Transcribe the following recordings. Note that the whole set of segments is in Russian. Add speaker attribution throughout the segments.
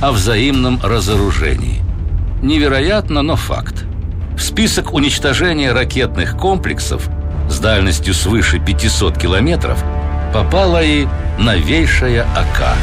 Speaker 1: о взаимном разоружении. Невероятно, но факт. В список уничтожения ракетных комплексов с дальностью свыше 500 километров попала и новейшая АК.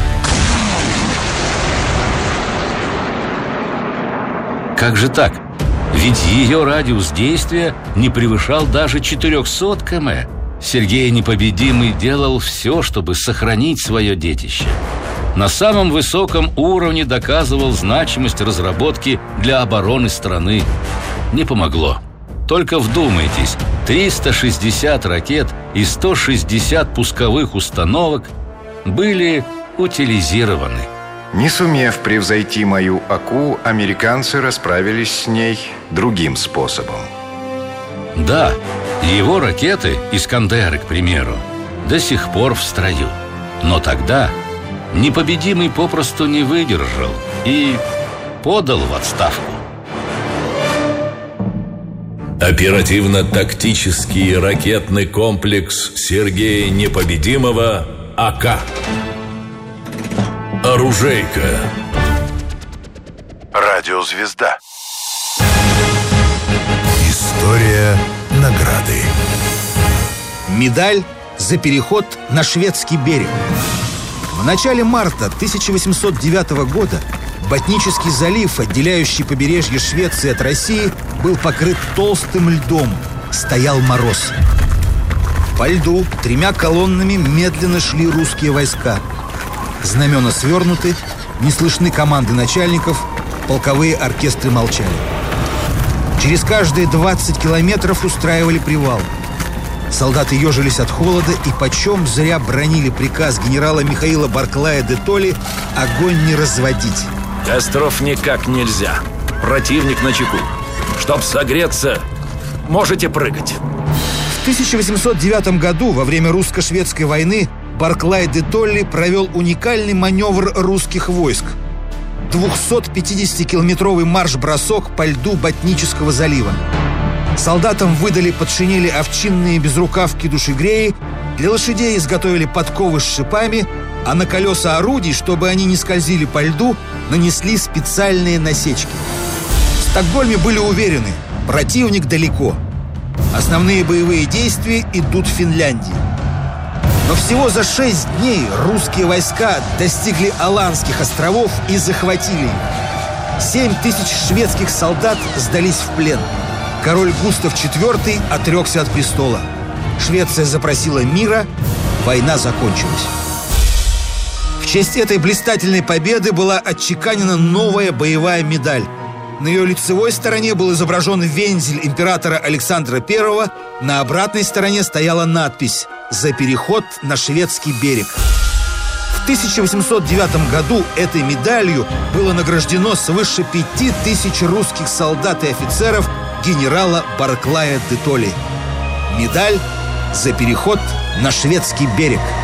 Speaker 1: Как же так? Ведь ее радиус действия не превышал даже 400 км. Сергей Непобедимый делал все, чтобы сохранить свое детище. На самом высоком уровне доказывал значимость разработки для обороны страны. Не помогло. Только вдумайтесь, 360 ракет и 160 пусковых установок были утилизированы.
Speaker 2: Не сумев превзойти мою АКУ, американцы расправились с ней другим способом.
Speaker 1: Да, его ракеты, «Искандеры», к примеру, до сих пор в строю. Но тогда Непобедимый попросту не выдержал и подал в отставку.
Speaker 3: Оперативно-тактический ракетный комплекс Сергея Непобедимого АК. Оружейка.
Speaker 2: Радиозвезда.
Speaker 4: История награды.
Speaker 5: Медаль за переход на шведский берег. В начале марта 1809 года Ботнический залив, отделяющий побережье Швеции от России, был покрыт толстым льдом. Стоял мороз. По льду 3 колоннами медленно шли русские войска. Знамена свернуты, не слышны команды начальников, полковые оркестры молчали. Через каждые 20 километров устраивали привал. Солдаты ежились от холода и почем зря бранили приказ генерала Михаила Барклая де Толли огонь не разводить.
Speaker 6: Костров никак нельзя. Противник начеку. Чтоб согреться, можете прыгать.
Speaker 5: В 1809 году, во время русско-шведской войны, Барклай де Толли провел уникальный маневр русских войск. 250-километровый марш-бросок по льду Ботнического залива. Солдатам выдали под шинели овчинные безрукавки душегреи, для лошадей изготовили подковы с шипами, а на колеса орудий, чтобы они не скользили по льду, нанесли специальные насечки. В Стокгольме были уверены, противник далеко. Основные боевые действия идут в Финляндии. Но всего за 6 дней русские войска достигли Аландских островов и захватили их. 7000 шведских солдат сдались в плен. Король Густав IV отрекся от престола. Швеция запросила мира, война закончилась. В честь этой блистательной победы была отчеканена новая боевая медаль. На ее лицевой стороне был изображен вензель императора Александра I, на обратной стороне стояла надпись «За переход на шведский берег». В 1809 году этой медалью было награждено свыше 5000 русских солдат и офицеров генерала Барклая де Толли. Медаль за переход на шведский берег.